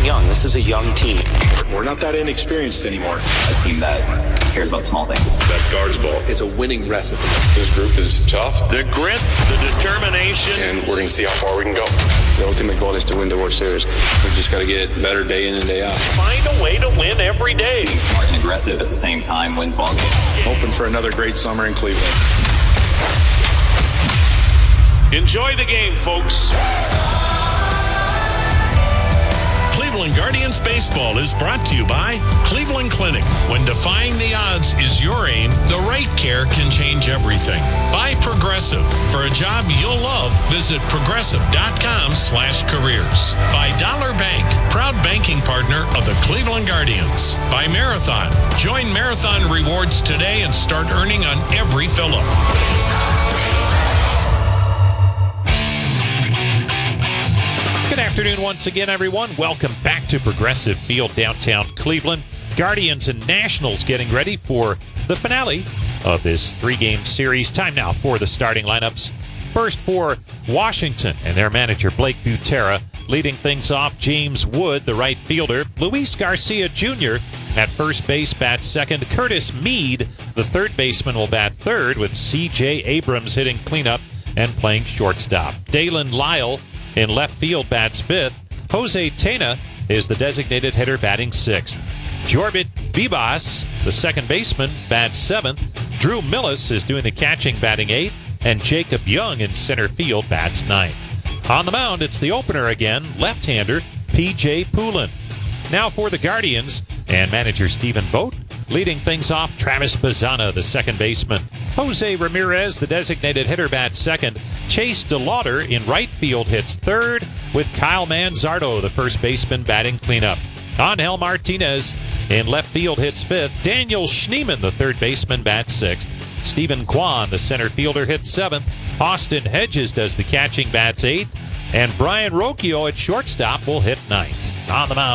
young. This is a young team. We're not that inexperienced anymore. A team that cares about small things. That's Guards ball. It's a winning recipe. This group is tough. The grit, the determination. And we're going to see how far we can go. The ultimate goal is to win the World Series. We just got to get better day in and day out. Find a way to win every day. Being smart and aggressive at the same time wins ball games. Hoping for another great summer in Cleveland. Enjoy the game, folks. Cleveland Guardians Baseball is brought to you by Cleveland Clinic. When defying the odds is your aim, the right care can change everything. By Progressive. For a job you'll love, visit progressive.com/careers. By Dollar Bank, proud banking partner of the Cleveland Guardians. By Marathon. Join Marathon Rewards today and start earning on every fill-up. Good afternoon once again, everyone. Welcome back to Progressive Field, downtown Cleveland. Guardians and Nationals getting ready for the finale of this three-game series. Time now for the starting lineups. First for Washington and their manager, Blake Butera. Leading things off, James Wood, the right fielder. Luis Garcia Jr. at first base, bats second. Curtis Mead, the third baseman, will bat third, with C.J. Abrams hitting cleanup and playing shortstop. Dalen Lyle in left field bats fifth. Jose Tena is the designated hitter batting sixth. Jorbit Bibas, the second baseman, bats seventh. Drew Millis is doing the catching, batting eighth. And Jacob Young in center field bats ninth. On the mound, it's the opener again, left-hander P.J. Poulin. Now for the Guardians and manager Stephen Vogt. Leading things off, Travis Bazzana, the second baseman. Jose Ramirez, the designated hitter, bats second. Chase DeLauder in right field hits third, with Kyle Manzardo, the first baseman, batting cleanup. Angel Martinez in left field hits fifth. Daniel Schneemann, the third baseman, bats sixth. Stephen Kwan, the center fielder, hits seventh. Austin Hedges does the catching, bats eighth. And Brian Rocchio at shortstop will hit ninth. On the mound,